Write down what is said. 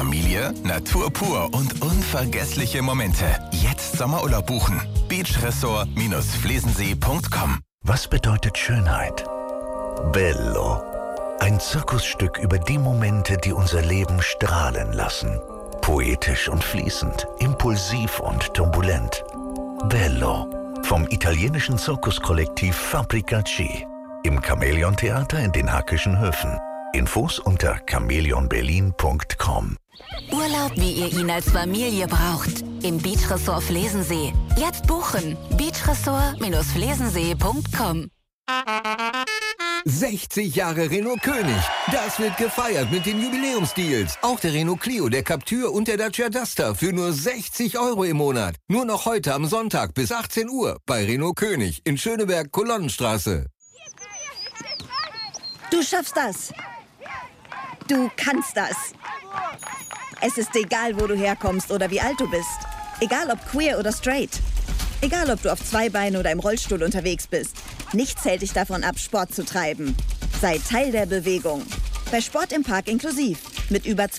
Familie, Natur pur und unvergessliche Momente. Jetzt Sommerurlaub buchen. Beachresort-flesensee.com. Was bedeutet Schönheit? Bello. Ein Zirkusstück über die Momente, die unser Leben strahlen lassen. Poetisch und fließend, impulsiv und turbulent. Bello. Vom italienischen Zirkuskollektiv Fabrica-C. Im Chamäleon-Theater in den Hackischen Höfen. Infos unter chamäleonberlin.com. Urlaub, wie ihr ihn als Familie braucht. Im Beachresort Flesensee. Jetzt buchen. Beachresort-flesensee.com. 60 Jahre Renault König. Das wird gefeiert mit den Jubiläumsdeals. Auch der Renault Clio, der Captur und der Dacia Duster für nur 60 € im Monat. Nur noch heute am Sonntag bis 18 Uhr bei Renault König in Schöneberg, Kolonnenstraße. Du schaffst das. Du kannst das. Es ist egal, wo du herkommst oder wie alt du bist. Egal ob queer oder straight. Egal ob du auf zwei Beinen oder im Rollstuhl unterwegs bist. Nichts hält dich davon ab, Sport zu treiben. Sei Teil der Bewegung. Bei Sport im Park inklusiv. Mit über